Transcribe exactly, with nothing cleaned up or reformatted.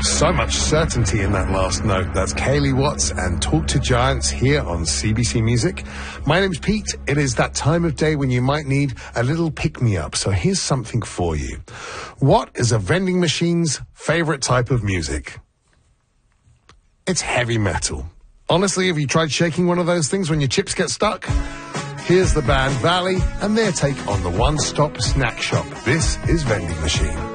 So much certainty in that last note. That's Kaylee Watts and Talk to Giants here on C B C Music. My name's Pete. It is that time of day when you might need a little pick-me-up. So here's something for you. What is a vending machine's favorite type of music? It's heavy metal. Honestly, have you tried shaking one of those things when your chips get stuck? Here's the band Valley and their take on the one-stop snack shop. This is Vending Machine.